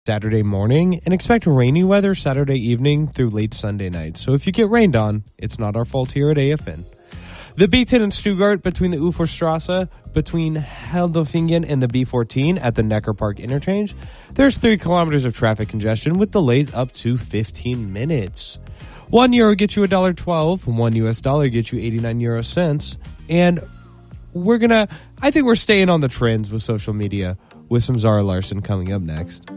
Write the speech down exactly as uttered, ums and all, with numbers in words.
Saturday morning, and expect rainy weather Saturday evening through late Sunday night. So if you get rained on, it's not our fault here at A F N. The B ten in Stuttgart between the Uferstrasse, between Heldofingen and the B fourteen at the Neckar Park interchange, there's three kilometers of traffic congestion with delays up to fifteen minutes. One euro gets you one dollar twelve, one U S dollar gets you eighty-nine euro cents, and we're gonna, I think we're staying on the trends with social media with some Zara Larsson coming up next.